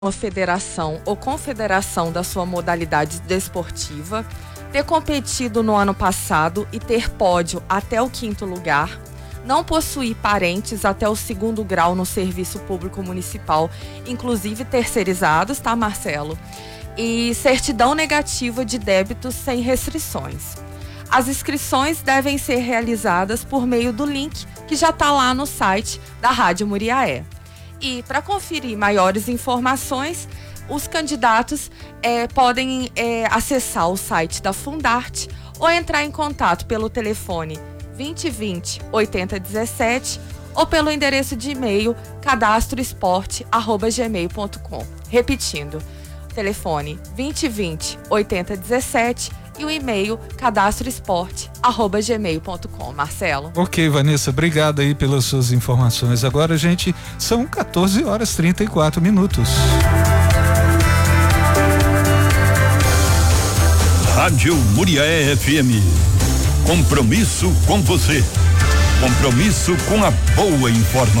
uma federação ou confederação da sua modalidade desportiva, ter competido no ano passado e ter pódio até o 5º lugar, não possuir parentes até o 2º grau no serviço público municipal, inclusive terceirizados, tá, Marcelo? E certidão negativa de débitos sem restrições. As inscrições devem ser realizadas por meio do link que já está lá no site da Rádio Muriaé. E para conferir maiores informações, os candidatos podem acessar o site da Fundarte ou entrar em contato pelo telefone 2020 8017 ou pelo endereço de e-mail cadastroesporte@gmail.com. Repetindo, telefone 2020 8017 e o e-mail cadastroesporte@gmail.com. Marcelo. Ok, Vanessa, obrigado aí pelas suas informações. Agora, gente, são 14h34. Rádio Muriaé FM. Compromisso com você. Compromisso com a boa informação.